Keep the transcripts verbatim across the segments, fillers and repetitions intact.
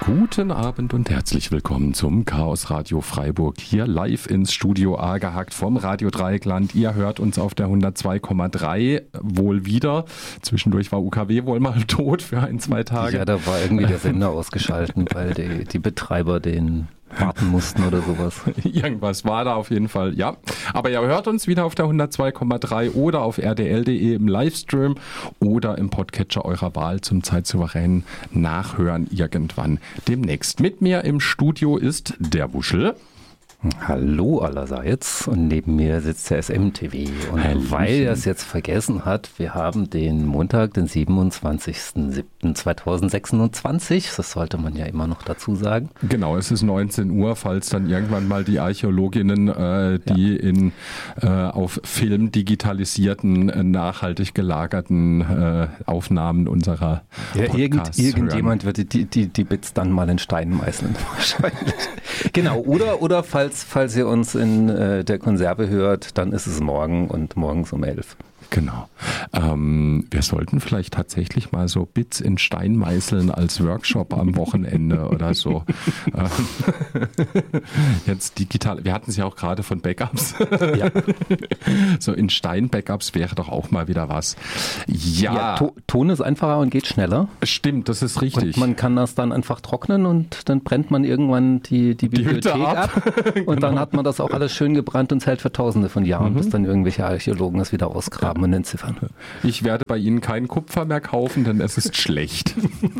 Guten Abend und herzlich willkommen zum Chaos Radio Freiburg. Hier live ins Studio A gehackt vom Radio Dreieckland. Ihr hört uns auf der hundertzwei Komma drei wohl wieder. Zwischendurch war U K W wohl mal tot für ein, zwei Tage. Ja, da war irgendwie der Sender ausgeschaltet, weil die, die Betreiber den warten mussten oder sowas. Irgendwas war da auf jeden Fall, ja. Aber ihr hört uns wieder auf der hundertzwei Komma drei oder auf r d l punkt d e im Livestream oder im Podcatcher eurer Wahl zum zeitsouveränen Nachhören irgendwann demnächst. Mit mir im Studio ist der Wuschel. Hallo allerseits, und neben mir sitzt der S M T V. Und Hallöchen. Weil er es jetzt vergessen hat, wir haben den Montag, den siebenundzwanzigsten siebten zweitausendsechsundzwanzig, das sollte man ja immer noch dazu sagen. Genau, es ist neunzehn Uhr, falls dann irgendwann mal die Archäologinnen, äh, die ja. in äh, auf Film digitalisierten, äh, nachhaltig gelagerten äh, Aufnahmen unserer ja, Podcasts irgend, Irgendjemand hören. wird die, die, die Bits dann mal in Stein meißeln wahrscheinlich. Genau, oder, oder falls Falls ihr uns in äh, der Konserve hört, dann ist es morgen und morgens um elf. Genau. Ähm, wir sollten vielleicht tatsächlich mal so Bits in Stein meißeln als Workshop am Wochenende oder so. Ähm, jetzt digital. Wir hatten es ja auch gerade von Backups. Ja. So in Stein-Backups wäre doch auch mal wieder was. Ja. ja to- Ton ist einfacher und geht schneller. Stimmt, das ist richtig. Und man kann das dann einfach trocknen und dann brennt man irgendwann die, die Bibliothek die ab. ab. Und genau. Dann hat man das auch alles schön gebrannt und es hält für Tausende von Jahren, mhm. bis dann irgendwelche Archäologen das wieder ausgraben. Und entziffern. Ich werde bei Ihnen kein Kupfer mehr kaufen, denn es ist schlecht.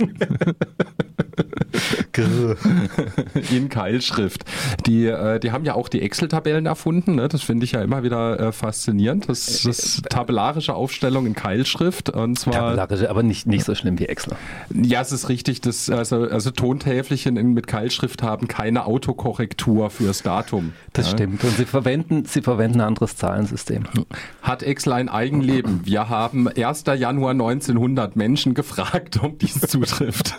In Keilschrift. Die, äh, die haben ja auch die Excel-Tabellen erfunden. Ne? Das finde ich ja immer wieder äh, faszinierend. Das, das tabellarische Aufstellung in Keilschrift. Und zwar, tabellarische, aber nicht, nicht so schlimm wie Excel. Ja, es ist richtig. Das, also, also Tontäfelchen in, mit Keilschrift haben keine Autokorrektur fürs Datum. Das ja? stimmt. Und sie verwenden, sie verwenden ein anderes Zahlensystem. Hat Excel ein Eigenleben? Wir haben erster Januar neunzehnhundert Menschen gefragt, ob dies zutrifft.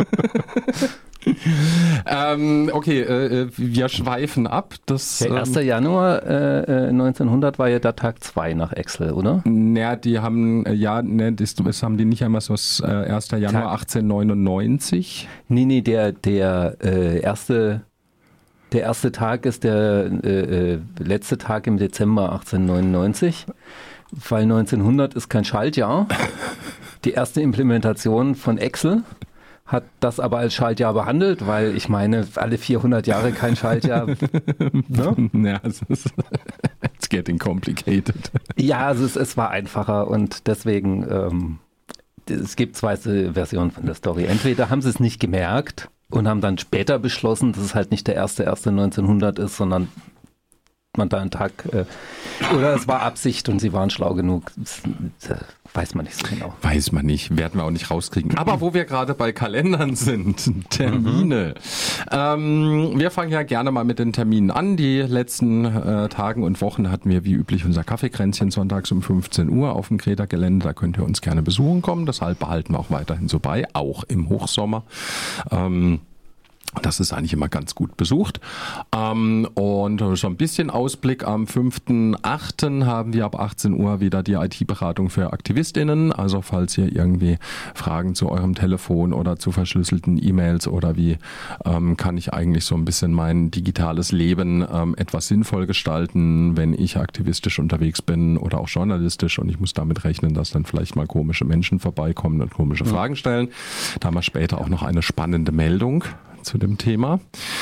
ähm, okay, äh, wir schweifen ab. Das, Der erster Januar äh, neunzehnhundert war ja der Tag zwei nach Excel, oder? Naja, die haben, ja, ne, das, das haben die nicht einmal so das äh, erster Januar Tag. achtzehnhundertneunundneunzig? Nee, nee, der, der äh, erste... Der erste Tag ist der äh, letzte Tag im Dezember achtzehnhundertneunundneunzig, weil neunzehnhundert ist kein Schaltjahr. Die erste Implementation von Excel hat das aber als Schaltjahr behandelt, weil ich meine, alle vierhundert Jahre kein Schaltjahr. Ne? Ja, es ist it's getting complicated. Ja, also es, es war einfacher und deswegen, ähm, es gibt zwei Versionen von der Story. Entweder haben sie es nicht gemerkt und haben dann später beschlossen, dass es halt nicht der erste erste neunzehnhundert ist, sondern man da einen Tag, äh, oder es war Absicht und sie waren schlau genug. Das, das weiß man nicht so genau. Weiß man nicht, werden wir auch nicht rauskriegen. Aber wo wir gerade bei Kalendern sind, Termine. Mhm. Ähm, wir fangen ja gerne mal mit den Terminen an. Die letzten äh, Tagen und Wochen hatten wir wie üblich unser Kaffeekränzchen sonntags um fünfzehn Uhr auf dem Greta-Gelände. Da könnt ihr uns gerne besuchen kommen. Deshalb behalten wir auch weiterhin so bei, auch im Hochsommer. Ähm, Das ist eigentlich immer ganz gut besucht. Ähm, und so ein bisschen Ausblick: am fünften achten haben wir ab achtzehn Uhr wieder die I T-Beratung für AktivistInnen. Also falls ihr irgendwie Fragen zu eurem Telefon oder zu verschlüsselten E-Mails oder wie ähm, kann ich eigentlich so ein bisschen mein digitales Leben ähm, etwas sinnvoll gestalten, wenn ich aktivistisch unterwegs bin oder auch journalistisch und ich muss damit rechnen, dass dann vielleicht mal komische Menschen vorbeikommen und komische ja. Fragen stellen. Da haben wir später auch noch eine spannende Meldung zu dem Thema.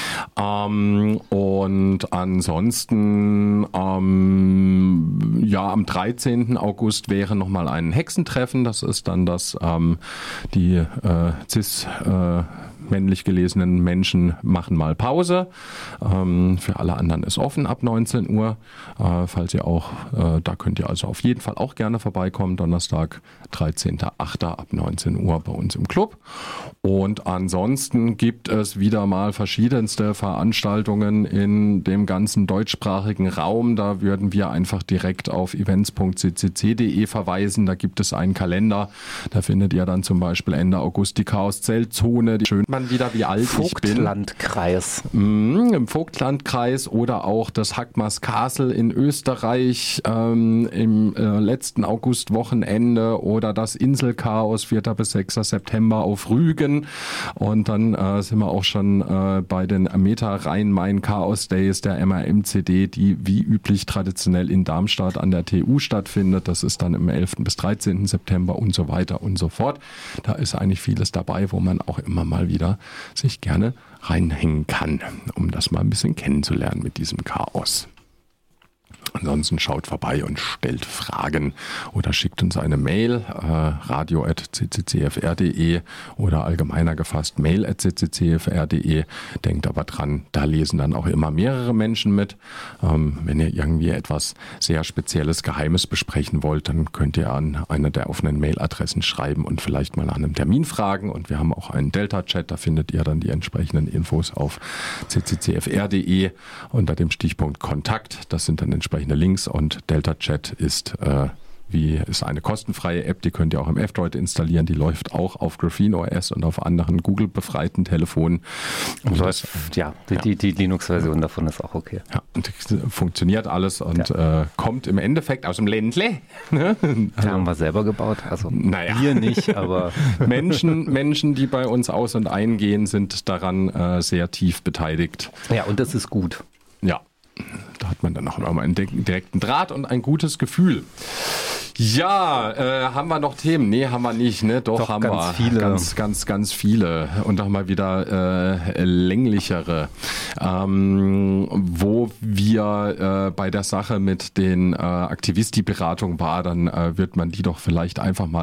Ähm, und ansonsten, ähm, ja, am dreizehnten August wäre nochmal ein Hexentreffen. Das ist dann das, ähm, die äh, cis äh, männlich gelesenen Menschen machen mal Pause. Ähm, für alle anderen ist offen ab neunzehn Uhr. Äh, falls ihr auch, äh, da könnt ihr also auf jeden Fall auch gerne vorbeikommen. Donnerstag, dreizehnten achten ab neunzehn Uhr bei uns im Club. Und ansonsten gibt es wieder mal verschiedenste Veranstaltungen Veranstaltungen in dem ganzen deutschsprachigen Raum. Da würden wir einfach direkt auf events punkt c c c punkt d e verweisen. Da gibt es einen Kalender. Da findet ihr dann zum Beispiel Ende August die Chaos-Zeltzone. Die schön man wieder, wie alt ich bin. Vogtlandkreis. Mm, Im Vogtlandkreis oder auch das Hackmers Castle in Österreich ähm, im äh, letzten Augustwochenende oder das Inselchaos vierter bis sechster September auf Rügen. Und dann äh, sind wir auch schon äh, bei den Meta Rhein-Main Chaos Days der M R M C D, die wie üblich traditionell in Darmstadt an der T U stattfindet. Das ist dann im elften bis dreizehnten September und so weiter und so fort. Da ist eigentlich vieles dabei, wo man auch immer mal wieder sich gerne reinhängen kann, um das mal ein bisschen kennenzulernen mit diesem Chaos. Ansonsten schaut vorbei und stellt Fragen oder schickt uns eine Mail, äh, radio at c c c f r punkt d e oder allgemeiner gefasst mail at c c c f r punkt d e. Denkt aber dran, da lesen dann auch immer mehrere Menschen mit. Ähm, wenn ihr irgendwie etwas sehr Spezielles, Geheimes besprechen wollt, dann könnt ihr an eine der offenen Mailadressen schreiben und vielleicht mal nach einem Termin fragen. Und wir haben auch einen Delta-Chat, da findet ihr dann die entsprechenden Infos auf c c c f r punkt d e unter dem Stichpunkt Kontakt. Das sind dann entsprechende Links und Delta Chat ist äh, wie ist eine kostenfreie App, die könnt ihr auch im F-Droid installieren, die läuft auch auf Graphene O S und auf anderen Google-befreiten Telefonen. Und das, ja, die, ja. die, die Linux-Version davon ist auch okay. Ja, und funktioniert alles und ja. äh, kommt im Endeffekt aus dem Ländle. Ne? Also, haben wir selber gebaut, also naja. wir nicht, aber Menschen, Menschen, die bei uns aus- und eingehen, sind daran äh, sehr tief beteiligt. Ja, und das ist gut. Ja. Da hat man dann auch immer einen direkten Draht und ein gutes Gefühl. Ja, äh, haben wir noch Themen? Nee, haben wir nicht, ne? Doch, Doch haben ganz wir. Viele. Ganz, ganz, ganz viele. Und auch mal wieder äh, länglichere. Ähm, wo wir äh, bei der Sache mit den äh, Aktivisti-Beratungen war, dann äh, wird man die doch vielleicht einfach mal